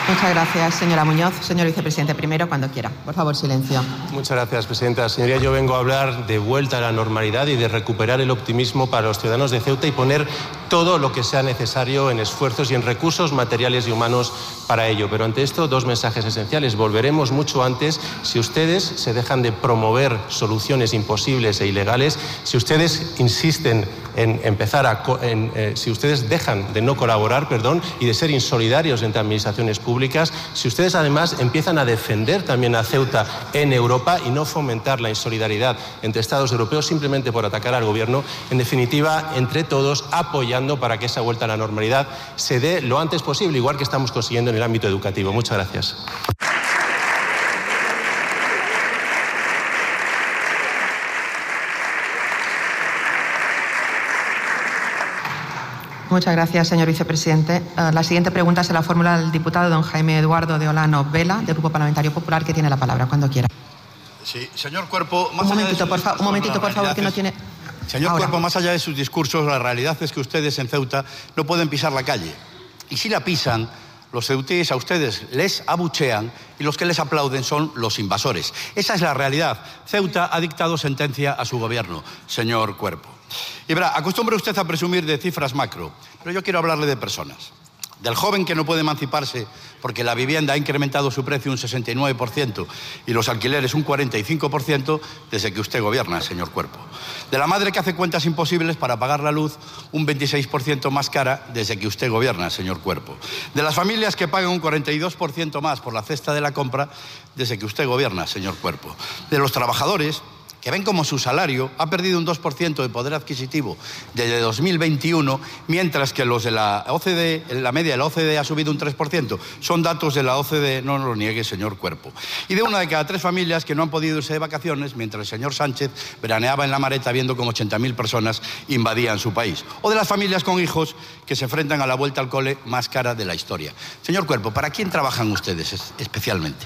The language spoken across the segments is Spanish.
Muchas gracias, señora Muñoz. Señor vicepresidente, primero, cuando quiera. Por favor, silencio. Muchas gracias, presidenta. Señoría, yo vengo a hablar de vuelta a la normalidad y de recuperar el optimismo para los ciudadanos de Ceuta y poner todo lo que sea necesario en esfuerzos y en recursos materiales y humanos para ello. Pero ante esto, dos mensajes esenciales. Volveremos mucho antes si ustedes se dejan de promover soluciones imposibles e ilegales, si ustedes insisten en si ustedes dejan de no colaborar, y de ser insolidarios entre administraciones públicas, si ustedes además empiezan a defender también a Ceuta en Europa y no fomentar la insolidaridad entre Estados europeos simplemente por atacar al gobierno, en definitiva, entre todos, apoyando para que esa vuelta a la normalidad se dé lo antes posible, igual que estamos consiguiendo en el ámbito educativo. Muchas gracias. Muchas gracias, señor vicepresidente. La siguiente pregunta se la formula el diputado don Jaime Eduardo de Olano Vela, del Grupo Parlamentario Popular, que tiene la palabra, cuando quiera. Sí, señor Cuerpo... Un momentito, por favor, que no tiene... Señor Cuerpo, más allá de sus discursos, la realidad es que ustedes en Ceuta no pueden pisar la calle. Y si la pisan, los ceutíes a ustedes les abuchean y los que les aplauden son los invasores. Esa es la realidad. Ceuta ha dictado sentencia a su gobierno, señor Cuerpo. Y verá, acostumbra usted a presumir de cifras macro, pero yo quiero hablarle de personas. Del joven que no puede emanciparse porque la vivienda ha incrementado su precio un 69% y los alquileres un 45% desde que usted gobierna, señor Cuerpo. De la madre que hace cuentas imposibles para pagar la luz un 26% más cara desde que usted gobierna, señor Cuerpo. De las familias que pagan un 42% más por la cesta de la compra desde que usted gobierna, señor Cuerpo. De los trabajadores que ven como su salario ha perdido un 2% de poder adquisitivo desde 2021, mientras que los de la OCDE, la media de la OCDE ha subido un 3%. Son datos de la OCDE, no nos lo niegue, señor Cuerpo. Y de una de cada 3 familias que no han podido irse de vacaciones, mientras el señor Sánchez veraneaba en La Mareta viendo como 80.000 personas invadían su país. O de las familias con hijos que se enfrentan a la vuelta al cole más cara de la historia. Señor Cuerpo, ¿para quién trabajan ustedes especialmente?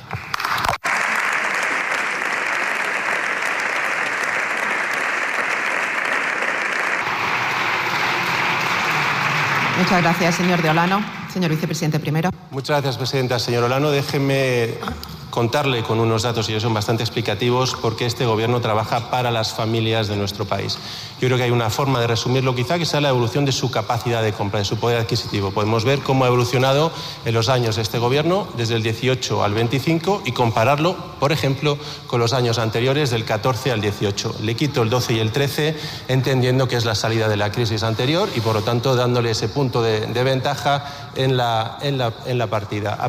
Muchas gracias, señor de Olano. Señor vicepresidente, primero. Muchas gracias, presidenta. Señor Olano, déjeme contarle con unos datos, y ellos son bastante explicativos, porque este gobierno trabaja para las familias de nuestro país. Yo creo que hay una forma de resumirlo, quizá, que sea la evolución de su capacidad de compra, de su poder adquisitivo. Podemos ver cómo ha evolucionado en los años de este gobierno, desde el 18 al 25, y compararlo, por ejemplo, con los años anteriores, del 14 al 18. Le quito el 12 y el 13, entendiendo que es la salida de la crisis anterior y, por lo tanto, dándole ese punto de ventaja en la partida.